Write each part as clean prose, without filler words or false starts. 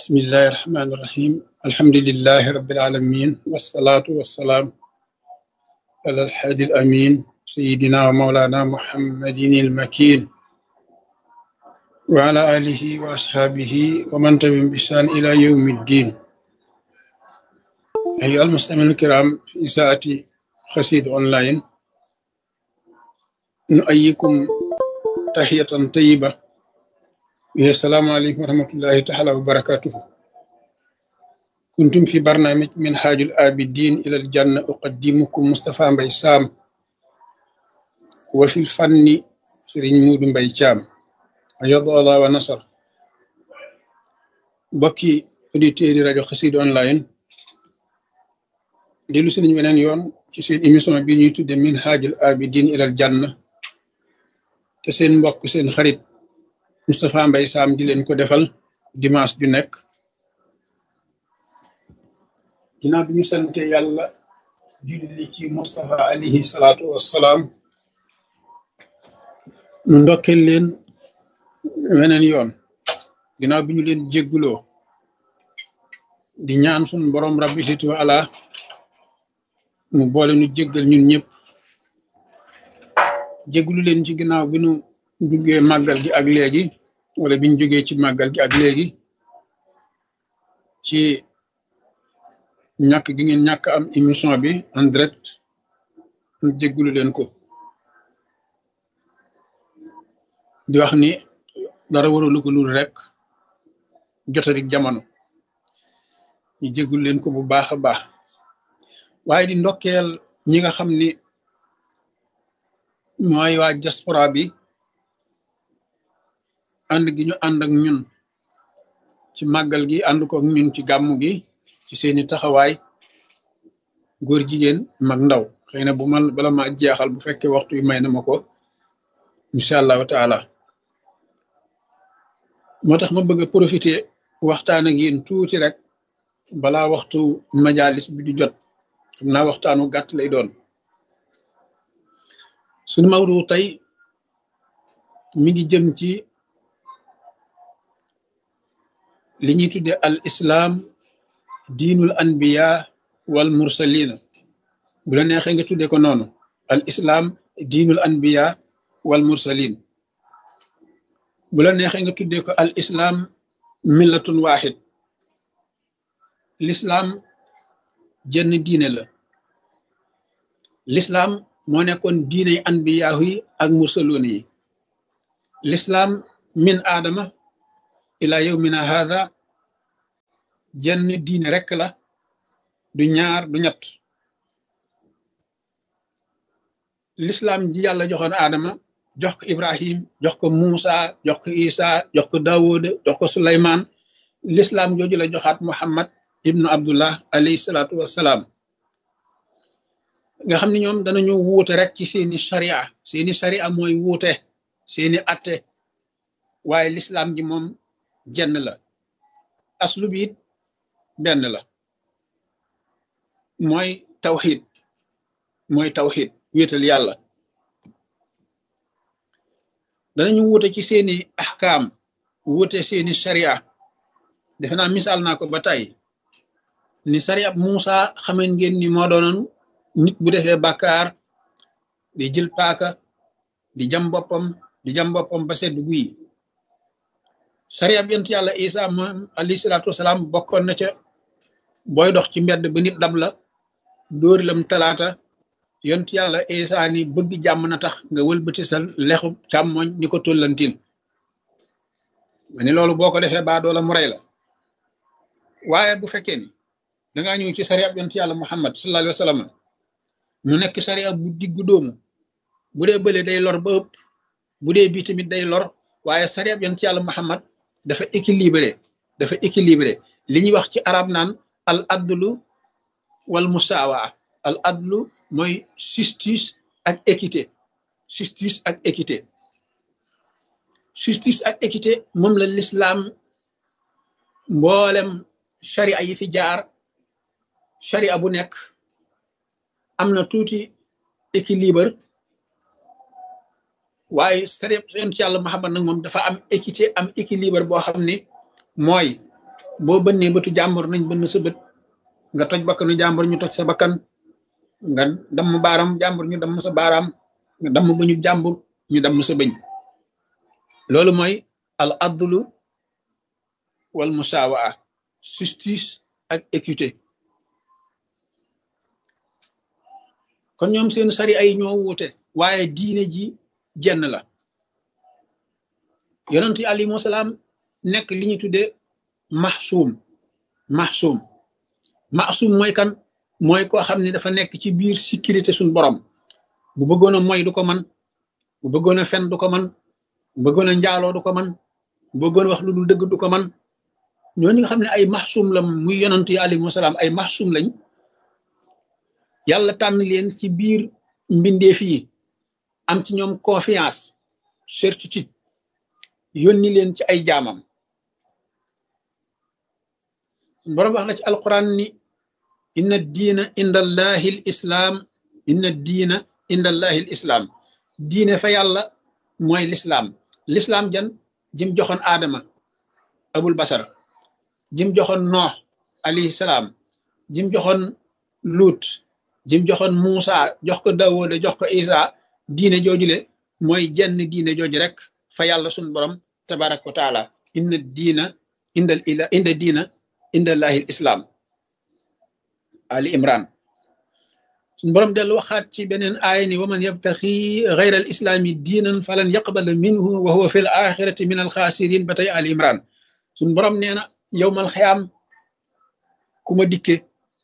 بسم الله الرحمن الرحيم الحمد لله رب العالمين والصلاة والسلام على الحادي الأمين سيدنا ومولانا محمد المكين وعلى آله وأصحابه ومن تبعهم بإحسان إلى يوم الدين. أيها المستمعون الكرام في إذاعة قصيدة أونلاين، نؤيكم تحية طيبة، السلام عليكم ورحمة الله تعالى وبركاته. كنتم في برنامج منهاج العابدين إلى الجنة، أقدمكم مصطفى مباي سام، وفي الفن سيرين مودو مباي شام، أيض الله ونصر. بكي أوديتيري راديو قصيدة أونلاين، ديلو سيرين بنان يون ci seen émission bi ñuy tudde minhajul abidin ilal janna te seen mbokk seen xarit Moustapha Mbaye Sam di leen ko defal dimanche ju nekk. ginnaaw bi ñu sante yàlla julli ci Moustapha alayhi salaatu wassalaam, nu ndokkeel leen weneen yoon ginnaaw bi ñu leen jégguloo di ñaan sun borom rabbi situ wa ala mu boole nu jéggal ñun ñëpp, jéggulu leen ci ginnaaw bi nu duggee màggal gi ak léegi, wala biñ jógee ci màggal gi ak léegi, ci ñàkk gi ngeen ñàkk am émission bi en direct, ñu jéggulu leen ko di wax ni dara waralu ko lul rek jotadik jamono. ñu jéggulu leen ko bu baax a baax, waaye di ndokkeel ñi nga xam ni mooy waa diaspora bi, ànd gi ñu ànd ak ñun ci màggal gi, ànd ko ak ñun ci gàmmu gi, ci seeni taxawaay, góor jigéen mag ndaw. xëy na bala ma jeexal, bu fekkee waxtu yu may na ma ko, incha allahu taala. moo tax ma bëgg a profiter waxtaan ak yéen tuuti rek balaa waxtu majalis bi di jot. xam naa waxtaanu gàtt lay doon. suñu mawdu tey mi ngi jëm ci li ñuy tudde al islam diinul anbiya wal mursalina. bu la neexee nga tudde ko noonu, al islam diinul anbiya wal mursalin. bu la neexee nga tudde ko al islam millatun wahid. l'islam jenn diine la. l'islam moo nekkoon diiney anbiyaahu yi ak mursaloon yi. l'islam min aadama ila yawmina hadha jenn diine rekk la, du ñaar du ñett. l'islam ji yàlla joxoon aadama, jox ko ibrahim, jox ko muusa, jox ko isa, jox ko daawuda, jox ko suleymaan, l'islam jooju la joxaat muhammad ibnu abdullah alayhi salaatu wassalaam. nga xam ne ñoom danañu wuute rek ci seeni sharia mooy wuute seeni atte, waaye l'islam ji moom jenn la. aslu bi it benn la, mooy tawxid wéetal yàlla. danañu wuute ci seeni ahkaam, wuute seeni sharia. defe naa misaal naa ko ba tey ni sharia Muusa xameen ngeen ni moo doonoon nit bu defee bàkkaar di jël paaka di jam boppam ba sedd guy. sharia bi yonent yàlla Isa moom alayhi salaatu wasalaam bokkoon na ca, booy dox ci mbedd ba nit dab la dóori lam talaata, yonent yàlla Isa ni bëgg jàmm na tax nga wëlbati sa lexu càmmoñ ni ko tollantil. ma ni loolu boo ko defee baa doola mu rey la. waaye bu fekkee ni dangaa ñëw ci sharia bi yonent yàlla Muhammad sallallahu alayhi wa sallam, mu nekk sharia bu diggu doomu, bu dee bële day lor ba ëpp, bu dee bii tamit day lor, waaye sharia bi yonent yàlla Muhammad dafa équilibré li ñuy wax ci arab naan al adlu wal musaawa. al adlu mooy justice ak équité. justice ak équité moom la l'islam mboolem sharia yi fi jaar, sharia bu nekk am na tuuti équilibre, waaye sharia yonent yàlla Muhammad nag moom dafa am équité, am équilibre boo xam ni mooy boo bënnee bëtu jàmbur nañ bënn sa bët, nga toj bakkanu jàmbur ñu toj sa bakkan, nga damm baaram jàmbur ñu damm sa baaraam, nga damm bëñu jàmbur ñu damm sa bëñ. loolu mooy al adlu wal musawaa, justice ak équité. kon ñoom seen sari ay ñoo wuute, waaye diine ji jenn la. yonent yi alayhimu salaam nekk li ñu tuddee maxsuum. maxsuum mooy kan? mooy koo xam ne dafa nekk ci biir sécurité suñ borom. bu bëggoon a moy du ko man, bu bëggoon a fen du ko man, bu bëggoon a njaaloo du ko man, bu bëggoon wax lu dul dëgg du ko man. ñooñu nga xam ne ay maxsuum la, muy yonent yi alayhimu salaam ay maxsuum lañ. yàlla tànn leen ci biir mbindeef yi, am ci ñoom confiance, certitude, yónni leen ci ay jaamam. borom wax na ci alquran ni inna diina inda allahi l islaam, inna diina inda allahi l islaam. diine fa yàlla mooy lislaam. lislaam jan jim joxoon aadama abul basar, jim joxoon noox alayhi salaam, jim joxoon luut, jim joxoon Muusa, jox ko Daawuda, jox ko Isa. diine joojule mooy jenn diine jooju rek fa yàlla sun borom tabaraka wa taala. inna diina inda diina inda allahi l islaam. ali imran. sun borom dellu waxaat ci beneen aaya ni wa man yabtaxi gayra al islaami diinan falan yaqbala minhu wa huwa fi l axirati min al xaasirin. ba tey ali imran. sun borom nee na yowmal xiyaam ku ma dikke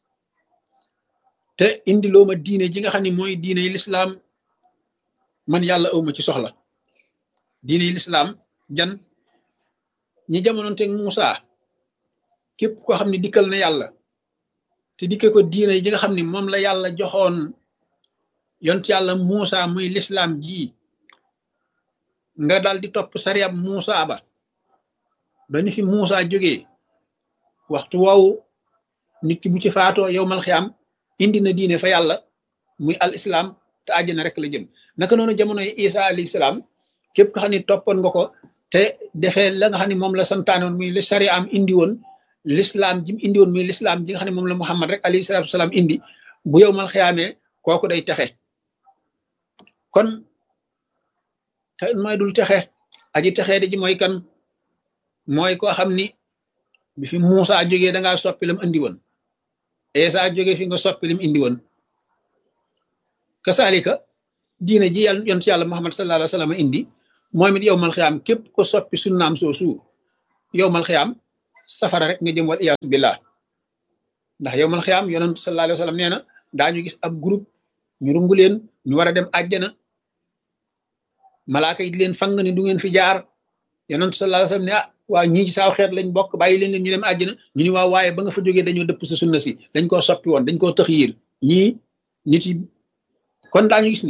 te indi loo ma diine ji nga xam ne mooy diine yi lislaam, man yàlla awma ci soxla. diine yi lislaam jan ñi jamonoonteeg Muusa, képp koo xam ne dikkal na yàlla te dikke ko diine ji nga xam ne moom la yàlla joxoon yont yàlla Muusa muy lislaam ji, nga dal di topp sariyab Muusa ba ni fi Muusa jógee, waxtu woowu nit ki bu ci faatoo yowmal xiyaam indi na diine fa yàlla muy al islam, te àjjana rek la jëm. naka noonu jamonoy Isa alayhi salaam, képp ko xam ne toppoon nga ko te defee la nga xam ne moom la santaanoon muy li sariya am indi woon, l'islam ji mu indi woon muy l'islam ji nga xam ne moom la Muhammad rek alayhi salaatu salaam indi, bu yowmal xiyaamee kooku day texe. kon te mooy dul texe, aji texee di ji mooy kan? mooy koo xam ni bi fi Muusa jógee da ngaa soppi lam indi woon, Isa jógee fi nga soppi lim indi woon. kasaalika diine ji yàlla yonent yàlla Muhammad sallallahu alayhi wa sallam indi, moom it yowmal xiyaam képp ko soppi sunnaam soosu, yowmal xiyaam safara rek nga jëm, wal iyaasu billah. ndax yowmal xiyaam yonent sallallahu alayhi wa sallam nee na daañu gis ab groupe ñu rungu leen, ñu war a dem àjjana, malaaka yi di leen fang ni du ngeen fi jaar. yonent sallallahu alayhi wa sallam ne waa ñii ci saaw xeet lañ bokk, bàyyi leen ñu dem àjjana. ñu ni waaw, waaye ba nga fa jógee dañoo dëpp sa sunna si, dañ koo soppi woon, dañ koo tëx yiir ñii nit yi. kon daañu gis ni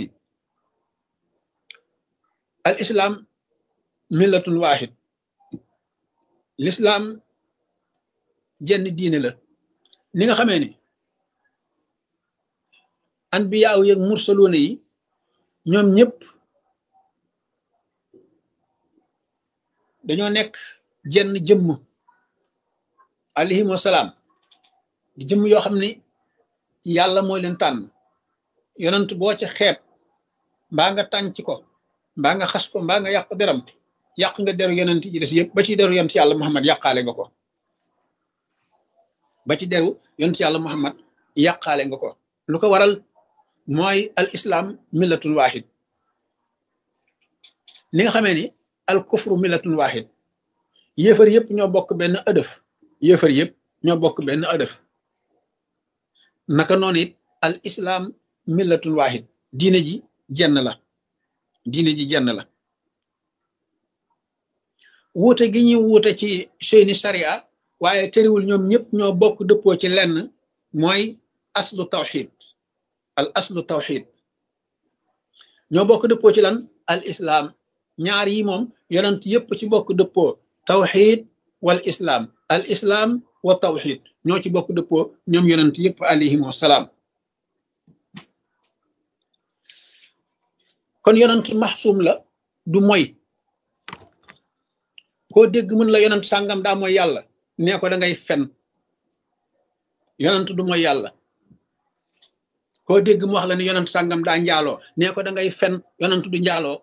al islam millatun waahid, l'islam jenn diine la. ni nga xamee ni anbiyaaw yeeg mursaloona yi ñoom ñëpp dañoo nekk jenn jëmm alayhim wasalaam, di jëmm yoo xam ni yàlla mooy leen tànn. yonent boo ci xeeb mbaa nga tànc ko, mbaa nga xas ko, mbaa nga yàq deram, yàq nga deru yonent yi des yëpp. ba ci deru yonent yàlla Muhammad yàqaale nga ko, ba ci deru yonent yàlla Muhammad yàqaale nga ko. lu ko waral mooy al islam millatun waahid. ni nga xamee ni al kufru millatun waahid, yéefar yëpp ñoo bokk benn ëdëf, yéefar yëpp ñoo bokk benn ëdëf. naka noonu it al islam millatun waahid, diine ji jenn la, diine ji jenn la. wuute gi ñuy wuute ci seeni sharia, waaye tëriwul ñoom ñëpp ñoo bokk dëppoo ci lenn, mooy aslu tawxid. al aslu tawxid ñoo bokk dëppoo ci lan? al islam. ñaar yi moom yonent yëpp ci bokk dëppoo, tawxid wal islam, al islam wa tawxid ñoo ci bokk dëppoo ñoom yonent yëpp alayhim wasalaam. kon yonent maxsuum la, du moy. koo dégg mën la yonent sàngam daa mooy yàlla, nee ko da ngay fen yonent du mooy yàlla koo dégg mu wax la ni yonent sàngam daa njaaloo nee ko da ngay fen yonent du njaaloo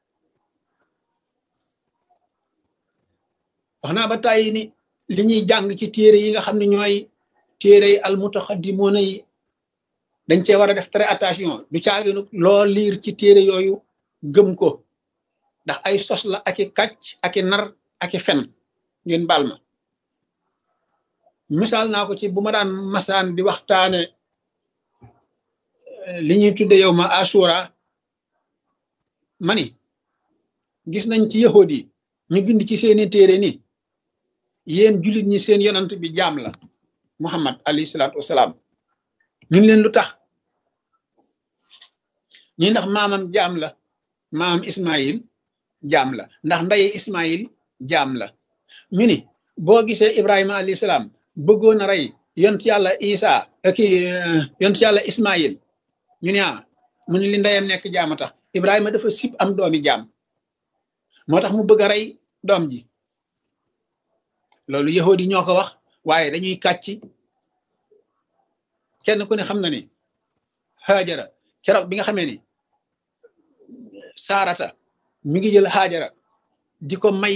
wax naa ba tàyyi ni li ñuy jàng ci téere yi nga xam ne ñooy téere yi almutaxaddimoona yi dañ cee war a def très attention du caaginu loo liir ci téere yooyu gëm ko ndax ay sos la aki kàcc aki nar aki fen ngeen baal ma misaal naa ko ci bu ma daan masaan di waxtaane li ñuy tudde yow ma asura mani gis nañ ci yahudi yi ñu bind ci seeni téere ni yéen jullit ñi seen yonant bi jaam la muhammad alayhi salaatu wasalaam ñun leen lu tax ñi ndax maamam jaam la maamam ismail jaam la ndax ndaye ismail jaam la ñu ni boo gisee ibrahima alayhi salaam bëggoon a rey yont yàlla isa ki yont yàlla ismail ñu ne mu ne li ndeyam nekk jaama tax ibrahima dafa sib am doomi jaam moo tax mu bëgg a rey doom ji loolu yahudi ñoo ko wax waaye dañuy kàcc kenn ku ne xam na ni Haajara keroog bi nga xamee ni Saarata mi ngi jël Haajara di ko may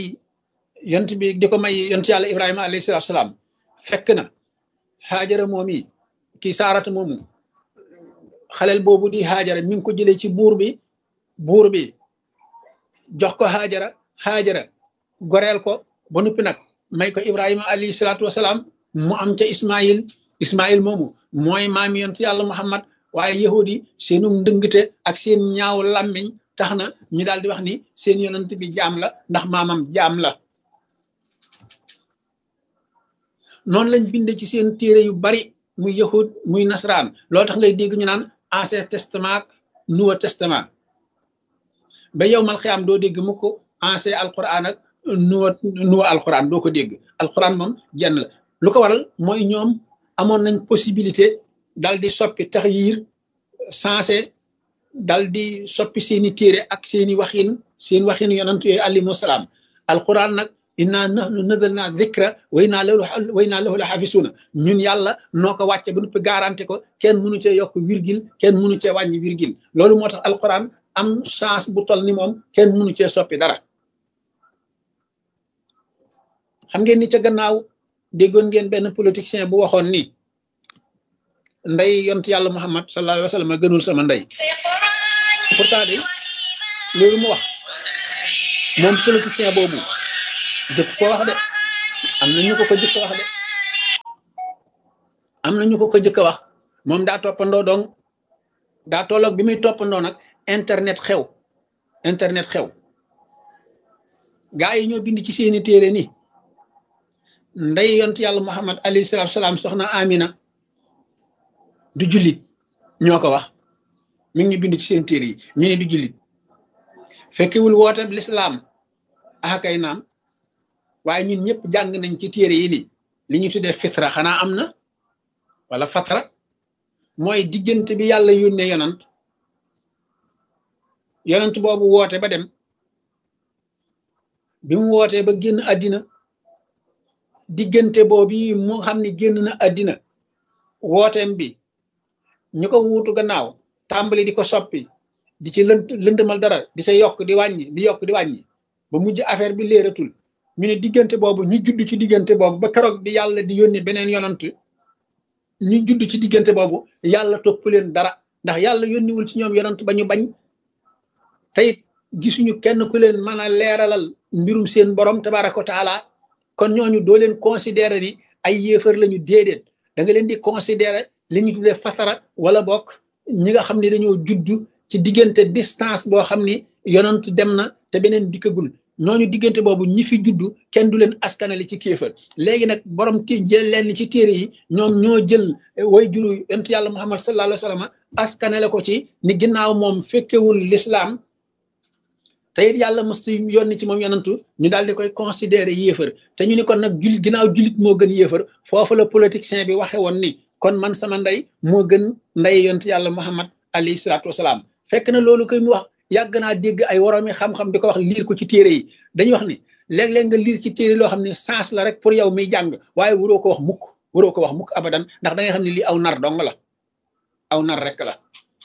yont yàlla Ibrahima alayhi salaatu salaam fekk na Haajara moom yi kii Saarata moomu xaleel boobu di Haajara mi ngi ko jëlee ci buur bi jox ko Haajara goreel ko ba noppi nag may ko Ibrahima alayhi salaatu wasalaam mu am ca Ismail moomu mooy maami yonent yàlla Muhammad waaye yahudi seenu ndëngte ak seen ñaaw làmmiñ tax na ñu daal di wax ni seen yonent bi jaam la ndax maamam jaam la noonu lañ binde ci seen téere yu bari muy yahud muy nasaraan loolu tax ngay dégg ñu naan ancien testament ak nouveau testament ba yow mal xiyaam doo dégg mu ko ancien alquran ak nouveau alquran doo ko dégg alquran moom jenn la lu ko waral mooy ñoom amoon nañ possibilité dal di soppi taxyiir sensé dal di soppi seeni téere ak seeni seen waxin yonent yooyu alayhimu salaam alquran nag inna nahnu nazalna dhikra wa inna lahu la xaafisuuna ñun yàlla noo ko wàcce ba noppi garanté ko kenn mënu cee yokk virgule kenn mënu cee wàññi virgule loolu moo tax alquran am chance bu toll ni moom kenn mënu cee soppi dara xam ngeen ni ca gannaaw déggoon ngeen benn politicien bu waxoon ni ndey yont yàlla Muhammad sallallahu alayhi wa sallam gënul sama ndey pourtant de loolu mu wax moom politicien boobu jëkk ko wax de am na ñu ko jëkk wax de am na ñu ko jëkk wax moom daa toppandoo donc daa tolloog bi muy toppandoo nag internet xew gaa yi ñoo bind ci seeni téere ni ndey yont yàlla Muhammad alayhi salaatu salaam soxna Amina du jullit ñoo ko wax mi ngi ñu bind ci seen téere yi ñu ne du jullit fekkewul woote lislaam kay naam waaye ñun ñëpp jàng nañ ci téere yi ni li ñu tuddee fitra xanaa am na wala fatra mooy diggante bi yàlla yónnee yonant boobu woote ba dem bi mu wootee ba génn àddina diggante boobu mu xam ne génn na àddina wooteem bi ñu ko wuutu gannaaw tàmbali di ko soppi di ci lëndëmal dara di ca yokk di wàññi ba mujj affaire bi léeratul ñu ne diggante boobu ñu judd ci diggante boobu ba keroog bi yàlla di yónni beneen yonant ñu judd ci diggante boobu yàlla topp leen dara ndax yàlla yónniwul ci ñoom yonant ba ñu bañ teyit gisuñu kenn ku leen mën a leeralal mbirum seen borom tabaraka wa taala kon ñooñu doo leen considérer ni ay yéefar lañu déedéet da nga leen di considérer li ñu tuddee fatara wala bokk ñi nga xam ne dañoo juddu ci diggante distance boo xam ni yonant dem na te beneen dikkagul ñooñu diggante boobu ñi fi juddu kenn du leen askanale ci kéefër léegi nag borom jël leen ci téere yi ñoom ñoo jël way juru yonent yàlla Muhammad sallallahu alayhi wa sallam askanale ko ci ni ginnaaw moom fekkewul l'islam te it yàlla mësta yónni ci moom yonantu ñu daal di koy considérer yéefër te ñu ni kon nag ginnaaw jullit moo gën yéefër foofu la politicien bi waxe woon ni kon man sama ndey moo gën ndey yonent yàlla Muhammad alayhi salaatu wasalaam fekk na loolu koy mu wax yàgg naa dégg ay woroomi xam-xam di ko wax liir ko ci téere yi dañuy wax ni léeg-léeg nga liir ci téere loo xam ne sens la rek pour yow miy jàng waaye waroo ko wax mukk abadan ndax da nga xam ne lii aw nar dong la aw nar rek la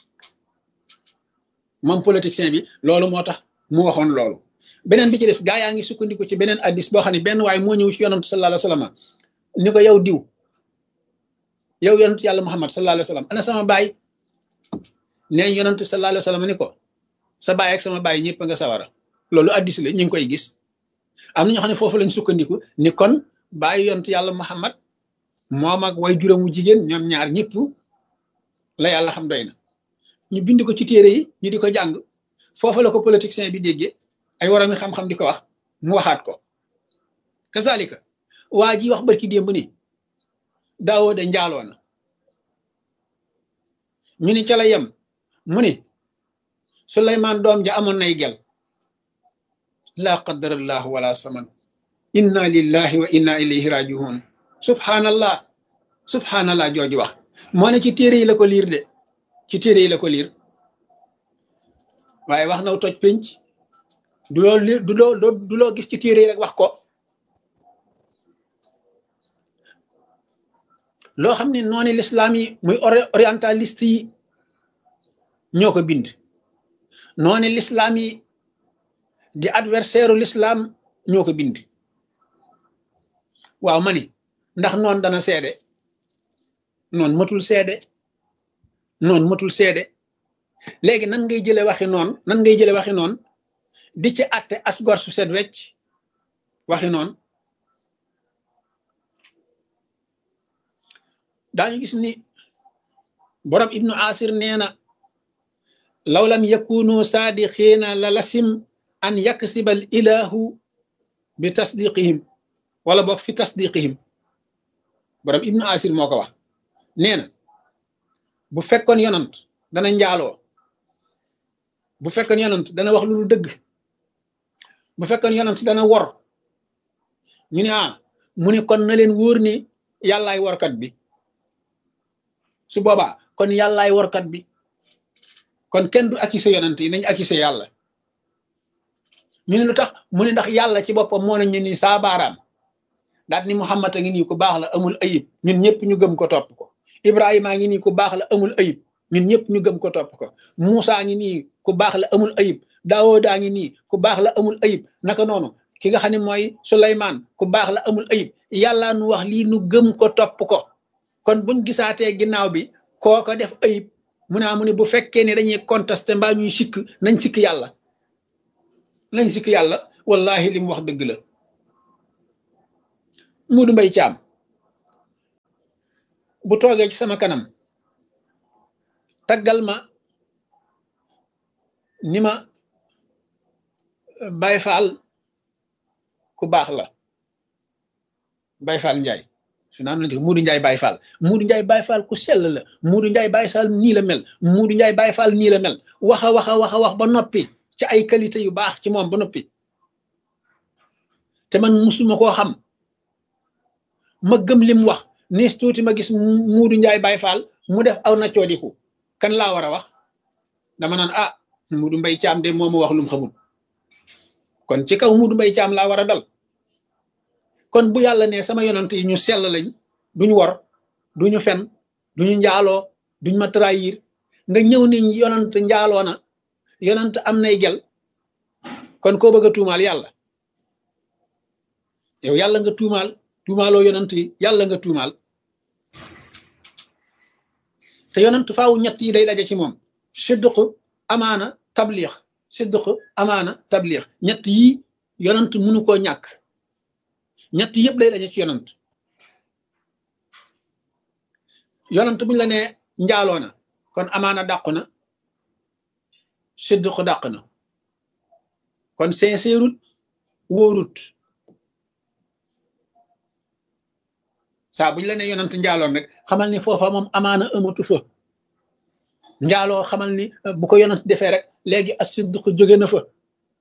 moom politicien bi loolu moo tax mu waxoon loolu. beneen bi ci des gaa yaa ngi sukkandiku ci beneen addis boo xam ne benn waaye moo ñëw ci yonantu sallallahu alayhi wasallam ni ko yow diw yow yonantu yàlla Muhammad sallallahu alayhi wasallam ana sama baay nee yonantu sallallahu alayhi wasallam ni ko sa baay ak sama baay ñëpp nga sawara loolu addis la ñu ngi koy gis. am na ñoo xam ne foofu lañ sukkandiku ni kon bàyyi yontu yàlla Muhammad moom ak way juróomu jigéen ñoom ñaar ñëpp la yàlla xam doy na ñu bind ko ci téere yi ñu di ko jàng foofu la ko politicien bi déggee ay warami xam-xam di ko wax mu waxaat ko kazalika waa ji wax barki démb ni Daawuda njaaloo na ñu ni ca la yem mu ni Suleymaan doom ja amoon nay gel laa qadarallahu wala saman inna lillahi wa inna ilayhi rajiun subhanallah jooju wax moo ne ci téere yi la ko liir de ci téere yi la ko liir waaye wax na toj pénc du loo gis ci téere yi rek wax ko loo xam ne noonu l'islam yi muy orientaliste yi ñoo ko bind noonu l'islam yi di adversaire l'islam ñoo ko bind waaw ma ni ndax noonu dana seede noonu matul seede léegi nan ngay jële waxi noonu di ci àtte asgor su set wecc waxi noonu daañu gis ni borom ibnu asir nee na law lam yakunu saadiqiina la lasim an yaksibal ilahu bi tasdiqihim wala boog fi tasdiqihim borom ibnu asir moo ko wax nee na bu fekkoon yonant dana njaaloo bu fekkoon yonant dana wax lu dul dëgg bu fekkoon yonant dana wor ñu ne mu ne kon na leen wóor ni yàllaay workat bi su boobaa kon yàllaay workat bi kon kenn du accusé yonant yi nañ accusé yàlla ñu ne lu tax mu ne ndax yàlla ci boppam moo nañ ñu ni saa baaraam daat ni Muhammad a ngi nii ku baax la amul ayib ñun ñëpp ñu gëm ko topp ko Ibrahima ngi nii ku baax la amul ayib ñun ñëpp ñu gëm ko topp ko Muusa ngi nii ku baax la amul ayib Daawuda ngi nii ku baax la amul ayib naka noonu ki nga xam ne mooy Suleymaan ku baax la amul ayib yàlla nu wax lii nu gëm ko topp ko kon buñ gisaatee ginnaaw bi kooko def ayib mu ne bu fekkee ne dañuy contesté mbaa ñuy sikk nañ sikk yàlla wallahi li mu wax dëgg la Muudu Mbay Caam bu toogee ci sama kanam taggal ma ni ma Baay Faal ku baax la Baay Faal Njaay su naan la Muudu Njaay Baay Faal Muudu Njaay Baay Faal ku sell la Muudu Njaay Baay Faal nii la mel Muudu Njaay Baay Faal nii la mel wax ba noppi ci ay qualité yu baax ci moom ba noppi te man musuma koo xam ma gëm lim wax nees tuuti ma gis Muudu Njaay Baay Faal mu def aw na coodiku kan laa war a wax dama naan Muudu Mbay Caam de moo ma wax lu mu xamul kon ci kaw Muudu Mbay Caam laa war a dal kon bu yàlla ne sama yonant yi ñu sell lañ duñ wor duñu fen duñu njaaloo duñ ma trahir nga ñëw ni yonant njaaloo na yonant am nay gel kon koo bëgg a tuumaal yàlla yow yàlla nga tuumaaloo yonant yi yàlla nga tuumaal te yonant faaw ñett yi day daje ci moom sidq amaana tabliix ñett yi yonant mënu koo ñàkk ñett yëpp day daje ci yonant buñ la ne njaaloo na kon amaana dàqu na sidq dàq na kon sincèrut wóorut saa buñ la ne yonant njaaloon rek xamal ni foofa moom amaana amatu fa njaaloo xamal ni bu ko yonant defee rek léegi as sidq jóge na fa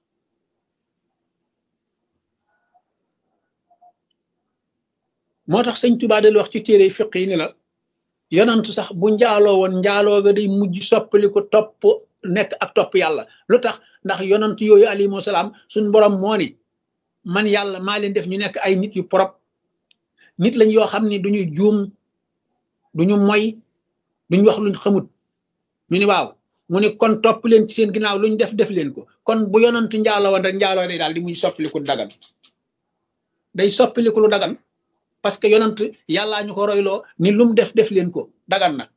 moo tax sëñ Tuubaa del wax ci téere fiq yi ni la yonantu sax bu njaaloo woon njaaloo ga day mujj soppali ko topp nekk ak topp yàlla lu tax ndax yonant yooyu alayhimu salaam suñ borom man yàlla maa leen def ñu nekk ay nit yu propre nit lañ yoo xam ne duñu juum duñu moy duñ wax luñ xamut ñu ni waaw mu ne kon topp leen ci seen ginnaaw luñ def leen ko kon bu yonantu njaaloo woon rek njaaloo day daal di muy soppiliku dagan day soppiliku lu dagan parce que yonant yàllaa ñu ko royloo ni lum def leen ko dagan na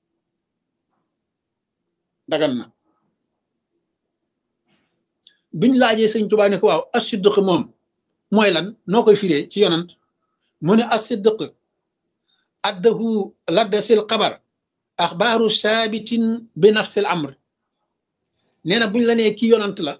biñ laajee sëñ Tuubaa ne ko waaw as-sidq moom mooy lan noo koy firee ci yonant mu ne as-sidq addahu laddasil xabar axbaaru saabitin bi nafsil amr nee na buñ la nee kii yonant la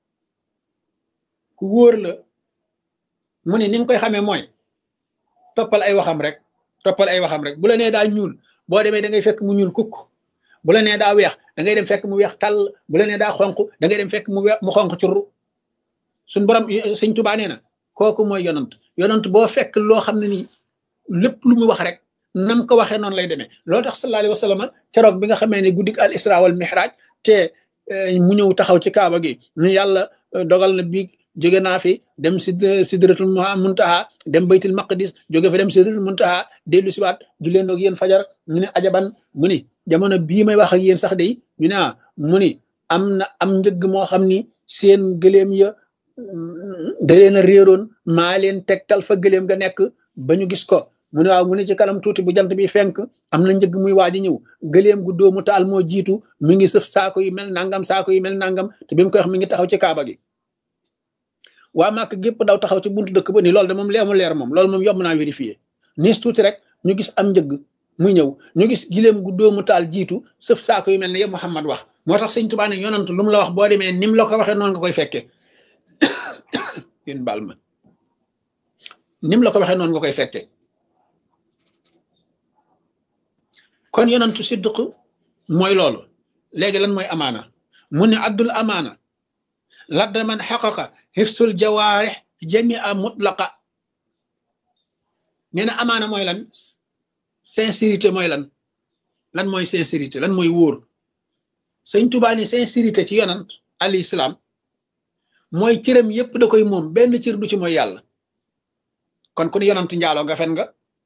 ku wóor la mu ne ni nga koy xamee mooy toppal ay waxam rek bu la nee daa ñuul boo demee da ngay fekk mu ñuul kukk bu la nee daa weex da ngay dem fekk mu weex tàll bu la nee daa xonq da ngay dem fekk mu xonq curru suñ borom sëñ Tuubaa nee na kooku mooy yonant boo fekk loo xam ne nii lépp lu mu wax rek nam ko waxee noonu lay demee loo tax sallallahu alayhi wa sallam keroog bi nga xamee ne guddik al isra wal mihraj te mu ñëw taxaw ci kaaba gi ni yàlla dogal na biig jóge naa fi dem sidratul muntaha dem baytul maqdis jóge fa dem sidratul muntaha dellu siwaat du leen doog yéen fajar ñu ne ajaban mu ni jamono bii may wax ak yéen sax day ñu ne mu ni am njëgg moo xam ni seen gëléem ya da leen a réeroon maa leen tegtal fa gëléem ga nekk ba ñu gis ko mu ne waaw mu ne ci kanam tuuti bu jant bi fenk am na njëgg muy waaj a ñëw gëléem gu doomu taal moo jiitu mi ngi sëf saako yi mel nangam te bi mu koy wax mi ngi taxaw ci kaaba gi waa Màkk gépp daw taxaw ci buntu dëkk ba ni loolu de moom leer moom loolu moom yomb naa vérifier niis tuuti rek ñu gis am njëgg muy ñëw ñu gis giléem gu doomu taal jiitu sëf saako yu mel ne yëpp Muhammad wax moo tax sëñ Tuubaa ne yonant lu mu la wax boo demee ni mu la ko waxee noonu nga koy fekkee yéen baal ma ni mu la ko waxee noonu nga koy fekkee kon yonantu sidq mooy loolu léegi lan mooy amaana mu ne addul amaana ladda man xaqaqa xifsul jawaarix jamia mutlaqa nee na amaana mooy lan sincérité mooy lan mooy sincérité lan mooy wóor sëñ Tuubaa ni sincérité ci yonant al islam mooy cëram yépp da koy moom benn cër du ci mooy yàlla kon ku ni yonant njaaloo nga fen nga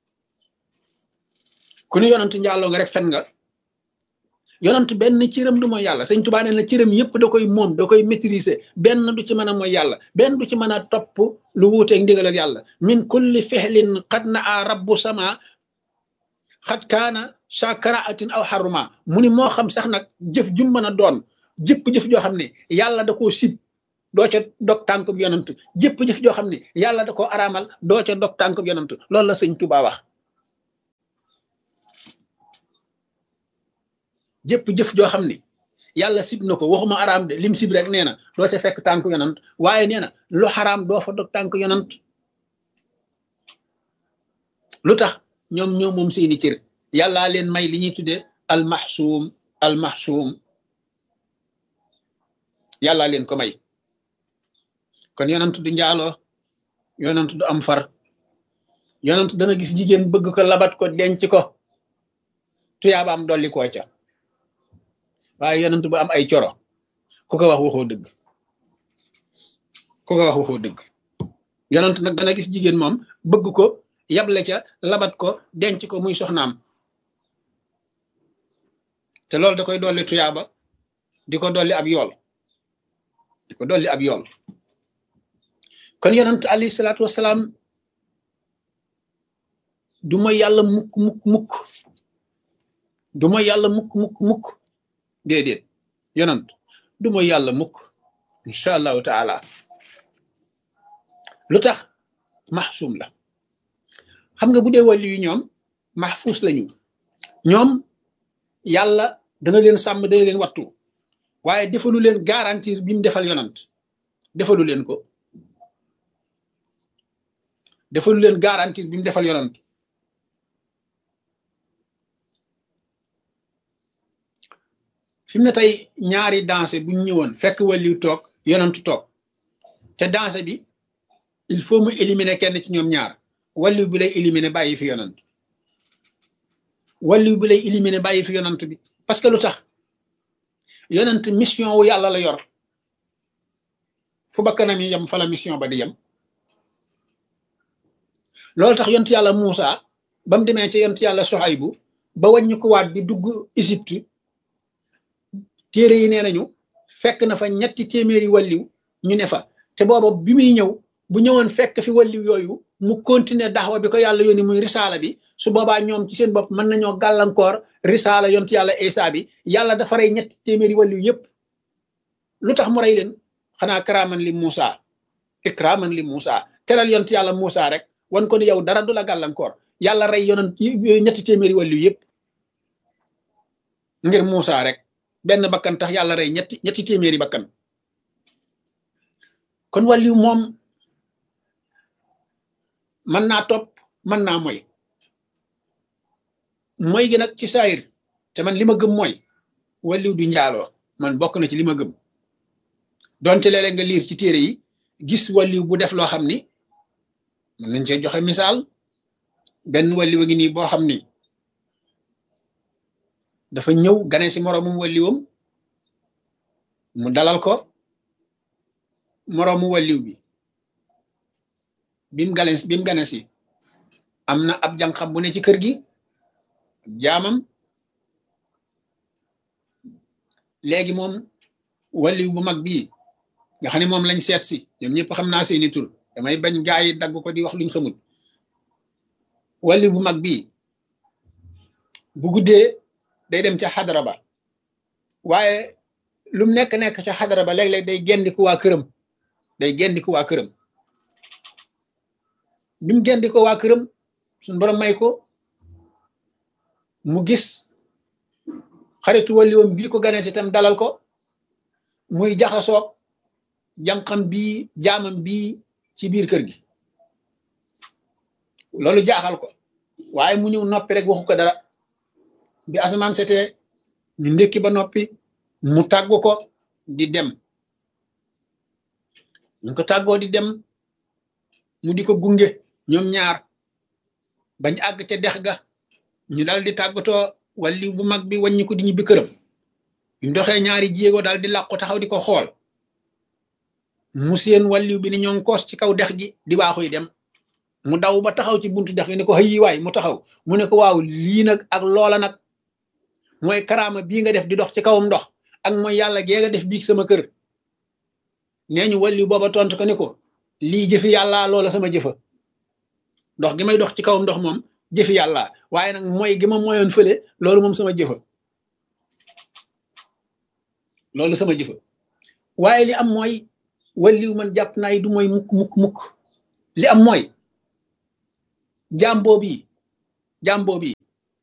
ku ni yonant njaaloo nga rek fen nga yonant benn cëram du mooy yàlla sëñ Tuubaa nee na cëram yépp da koy moom da koy maîtriser benn du ci mën a mooy yàlla benn du ci mën a topp lu wuuteeg ndigalal yàlla min kulli fexlin xad na a rabbu sama xat kaana shakaraatin aw xaruma mu ni moo xam sax nag jëf jum mën a doon jëpp jëf joo xam ne yàlla da koo sib doo ca dog tànkub yonant jëpp jëf joo xam ne yàlla da koo araamal doo ca dog tànkub yonant loolu la sëñ Tuubaa wax jëpp jëf joo xam ne yàlla sib na ko waxuma araam de lim sib rek nee na doo ca fekk tànk yonant waaye nee na lu xaraam doo fa dog tànk yonant lu tax ñoom moom seeni cër yàllaa leen may li ñuy tuddee almaxsuum yàllaa leen ko may kon yonant du njaaloo yonant du am far yonant dana gis jigéen bëgg ko labat ko denc ko tuyaabaam dolli koo ca waaye yonent bu am ay coro ku ko wax waxoo dëgg yonent nag dana gis jigéen moom bëgg ko yable ca labat ko denc ko muy soxnaam te loolu da koy dolli tuyaaba di ko dolli ab yool kon yonent alayhi salaatu wasalaam du mooy yàlla mukk du mooy yàlla mukk déedéet yonant du mooy yàlla mukk incha allahu taala lu tax maxsuum la xam nga bu dee wàllu yu ñoom maxfuus lañu ñoom yàlla dana leen sàmm dana leen wattu waaye defalu leen garantir bi mu defal yonant defalu leen ko defalu leen garantir bi mu defal yonant fi mu ne tey ñaari danse bu ñu ñëwoon fekk wàlliw toog yonantu toog te danse bi il faut mu éliminer kenn ci ñoom ñaar wàlliw bi lay éliminer bàyyi fi yonant wàlliw bi lay éliminer bàyyi fi yonant bi parce que lu tax yonant mission wu yàlla la yor fu bakkanam yi yem fa la mission ba di yem loolu tax yont yàlla Muusa ba mu demee ci yont yàlla Suhaybu ba wàññi ko waat di dugg Égypte téere yi nee nañu fekk na fa ñetti téeméeri wàlliw ñu ne fa te booba bi muy ñëw bu ñëwoon fekk fi wàlliw yooyu mu continuer daxwa bi ko yàlla yónni muy risaala bi su boobaa ñoom ci seen bopp mën nañoo gàllankoor risaala yont yàlla Isa bi yàlla dafa rey ñetti téeméeri wàlliw yépp lu tax mu rey leen xanaa karaaman li Muusa ikraaman li Muusa teral yont yàlla Muusa rek wan ko ni yow dara du la gàllankoor yàlla rey yonent ñetti téeméeri wàlliw yépp ngir Muusa rek benn bakkan tax yàlla rey ñetti téeméeri bakkan kon wàlliw moom mën naa topp mën naa moy gi nag ci saayir te man li ma gëm mooy wàlliw du njaaloo man bokk na ci li ma gëm donte léeg-léeg nga liir ci téere yi gis wàlliw bu def loo xam ni mën nañ cee joxe misaal benn wàlliw a ngi nii boo xam ni dafa ñëw gane si moroomum wàlliwam mu dalal ko moroomu wàlliw bi bi mu gane si am na ab jànqam bu ne ci kër gi jaamam léegi moom wàlliw bu mag bii nga xam ne moom lañ seet si ñoom ñëpp xam naa seeni tur damay bañ gaa yi dagg ko di wax luñ xamul wàlliw bu mag bii bu guddee day dem ca xadara ba waaye lu mu nekk ca xadara ba léeg-léeg day gendiku waa këram bi mu gendiko waa këram suñu borom may ko mu gis xaritu wàlliwam bii ko gane si tam dalal ko muy jaxasoog jànqam bii jaamam bii ci biir kër gi loolu jaaxal ko waaye mu ñëw noppi rek waxu ko dara bi asamaan setee ñu ndékki ba noppi mu tàggu ko di dem ñu ko tàggoo di dem mu di ko gunge ñoom ñaar bañ àgg ca dex ga ñu dal di tàggatoo wàlliw bu mag bi wàññi ko di ñibbi këram ñu doxee ñaari jéego daal di làqu taxaw di ko xool mu seen wàlliw bi ni ñoo ngi koos ci kaw dex gi di waaxuy dem mu daw ba taxaw ci buntu dex gi ni ko xëyi waay mu taxaw mu ne ko waaw lii nag ak loola nag mooy karaama bii nga def di dox ci kawam ndox ak mooy yàlla gee nga def biig sama kër nee ñu wàlliw booba tontu ko ni ko lii jëfi yàlla loola sama jëfa ndox gi may dox ci kawam ndox moom jëfi yàlla waaye nag mooy gi ma moyoon fële loolu moom sama jëfa loolu sama jëfa waaye li am mooy wàlliw man jàpp naa du mooy mukk li am mooy jàmboo bi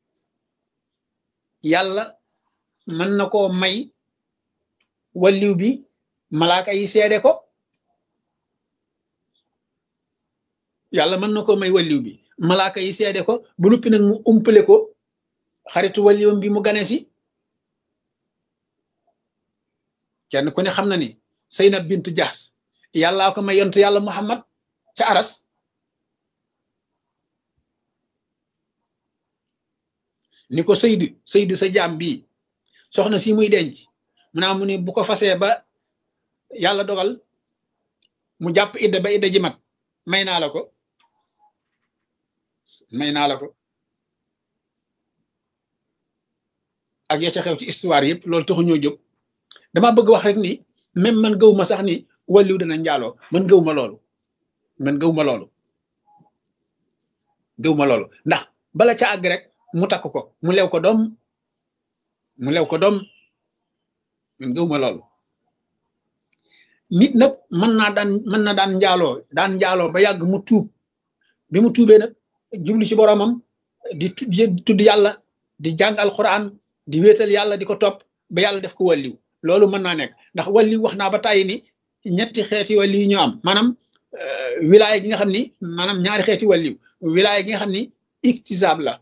yàlla mën na koo may wàlliw bi malaaka yi seede ko yàlla mën na koo may wàlliw bi malaaka yi seede ko bu noppi nag mu umpale ko xaritu wàlliwam bi mu gane si kenn ku ne xam na ni Seynab bintu Jaxs yàllaa ko may yontu yàlla Muhammad ca aras ni ko Seydu sa jaam bii soxna si muy denc mu naa mu ni bu ko fasee ba yàlla dogal mu jàpp idda ba idda ji mat may naa la ko ak ya ca xew ci histoire yëpp loolu taxu ñoo jóg dama bëgg wax rek ni même man gëw ma sax ni wàlliw dana njaaloo man gëw ma loolu ndax bala ca àgg rek mu takk ko mu lew ko doom man gëw ma loolu nit nag mën na daan njaaloo ba yàgg mu tuub bi mu tuubee nag jublu ci boromam di tudd yàlla di jàng alquran di wéetal yàlla di ko topp ba yàlla def ko wàlliw loolu mën naa nekk ndax wàlliw wax naa ba tàyyi ni ñetti xeeti wàlliw ñoo am maanaam wilaaya gi nga xam ni maanaam ñaari xeeti wàlliw wilaaya gi nga xam ni iktisaab la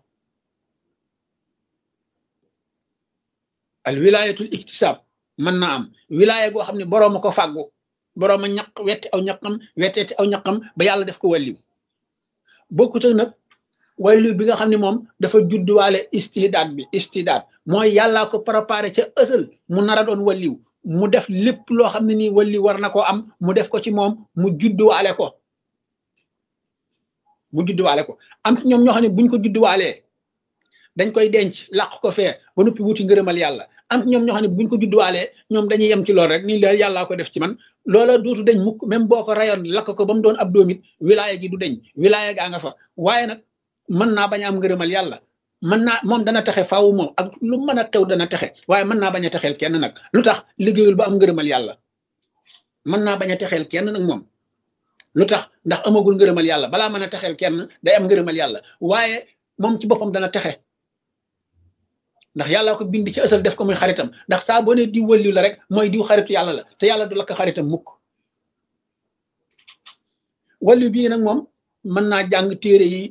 al wilaayatul iktisaab mën naa am wilaaya goo xam ne boroom a ko fàggu boroom a ñaq wetteeti aw ñaqam ba yàlla def ko wàlliw bokkut ak nag wàlliw bi nga xam ne moom dafa judduwaale istidaad mooy yàllaa ko préparé ca ësal mu nar a doon wàlliw mu def lépp loo xam ne nii wàlliw war na koo am mu def ko ci moom mu judduwaale ko mu judduwaale ko am ci ñoom ñoo xam ne buñ ko judduwaalee dañ koy denc làq ko fee ba noppi wuti ngërëmal yàlla am ci ñoom ñoo xam ne buñ ko judduwaalee ñoom dañuy yem ci loolu rek nii la yàllaa ko def ci man loola dootu deñ mukk même boo ko rayoon lakk ko ba mu doon ab doomit wilaaya gi du deñ wilaaya gaa nga fa waaye nag mën naa bañ a am ngërëmal yàlla mën naa moom dana texe faaw moom ak lu mën a xew dana texe waaye mën naa bañ a texeel kenn nag lu tax liggéeyul ba am ngërëmal yàlla mën naa bañ a texeel kenn nag moom lu tax ndax amagul ngërëmal yàlla balaa mën a texeel kenn day am ngërëmal yàlla waaye moom ci boppam dana texe ndax yàlla ko bind ci ësal def ko muy xaritam ndax saa boo ne diw wëlliw la rek mooy diw xaritu yàlla la te yàlla du lakk xaritam mukk wàllu bii nag moom mën naa jàng téere yi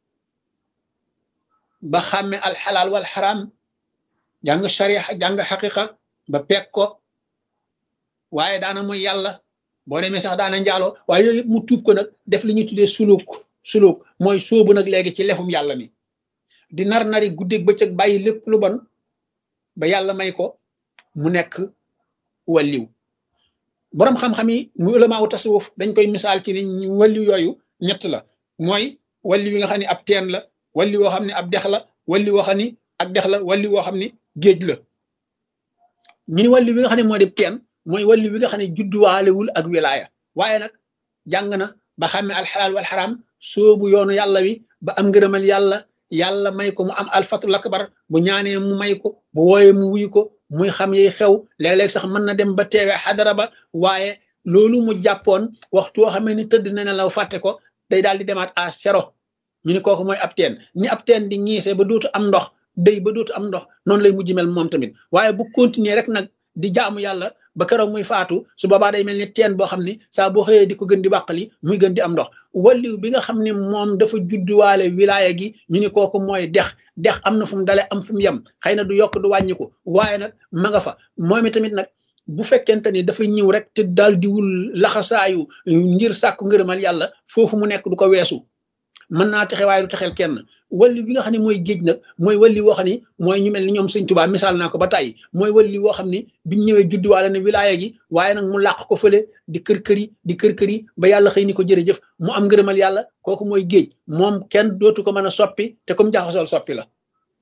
ba xàmme alxalaal wal xaraam jàng sharia jàng xaqiqa ba peeg ko waaye daana mooy yàlla boo demee sax daana njaaloo waaye yooyu yëpp mu tuub ko nag def li ñuy tuddee suluk mooy sóobu nag léegi ci lefum yàlla mi di nar-nari guddeeg bëccëg bàyyi lépp lu bon ba yàlla may ko mu nekk wàlliw boroom xam-xam yi mu ulamaawu tasawuf dañ koy misaal ci ni wàlliw yooyu ñett la mooy wàlliw yi nga xam ne ab teen la wàlliw woo xam ne ab dex la wàlliw woo xam ne ak dex la wàlliw woo xam ne géej la ñu ni wàlliw bi nga xam ne moo di teen mooy wàlliw bi nga xam ne judduwaalewul ak wilaaya waaye nag jàng na ba xàmme alxalaal wal xaraam soobu yoonu yàlla wi ba am ngërëmal yàlla yàlla may ko mu am alfatul akbar bu ñaanee mu may ko bu wooyee mu wuyu ko muy xam yi xew léeg-léeg sax mën na dem ba teewee xadara ba waaye loolu mu jàppoon waxtu woo xamee ni tëdd na ne law fàtte ko day daal di demaat à zéro ñu ni kooku mooy ab teen ni ab teen di ñiisee ba dootu am ndox day ba dootu am ndox noonu lay mujj mel moom tamit waaye bu continuer rek nag di jaamu yàlla ba keroog muy faatu su boobaa day mel ni teen boo xam ni saa boo xëyee di ko gën di bàqali muy gën di am ndox walliw bi nga xam ne moom dafa judduwaale wilaaya gi ñu ni kooku mooy dex am na fu mu dale am fu mu yem xëy na du yokk du wàññiku waaye nag ma nga fa moom tamit nag bu fekkente ni dafa ñëw rek te daal diwul laxasaayu ngir sàkku ngërëmal yàlla foofu mu nekk du ko weesu mën naa texe waaye du texeel kenn walli bi nga xam ne mooy géej nag mooy walli woo xam ni mooy ñu mel ni ñoom sëñ Tuubaa misaal naa ko ba tàyyi mooy walli woo xam ni bi mu ñëwee judduwaale ne wilaaya gi waaye nag mu làq ko fële di kër-kër yi ba yàlla xëy ni ko jërëjëf mu am ngërëmal yàlla kooku mooy géej moom kenn dootu ko mën a soppi te comme jaxasool soppi la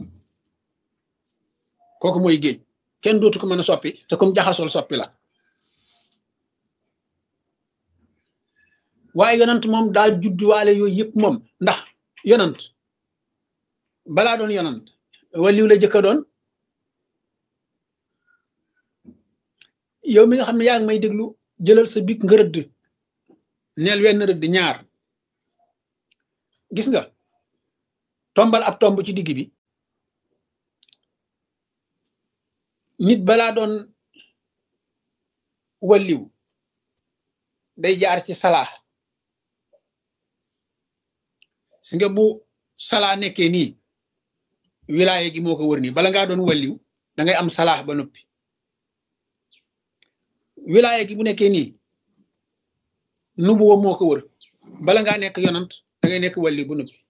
kooku mooy géej kenn dootu ko mën a soppi te comme jaxasool soppi la waaye yonant moom daa judduwaale yooyu yëpp moom ndax yonant balaa doon yonant waliw la jëkka doon yow mi nga xam ne yaa ngi may déglu jëlal sa big nga rëdd neel wenn rëdd ñaar gis nga tombal ab tomb ci digg bi nit balaa doon waliw day jaar ci salaa si nga bu salaa nekkee nii wilaaye gi moo ko wër nii bala ngaa doon walliw da ngay am salaax ba noppi wilaaye gi bu nekkee nii nubuwa moo ko wër bala ngaa nekk yonant da ngay nekk walliw ba noppi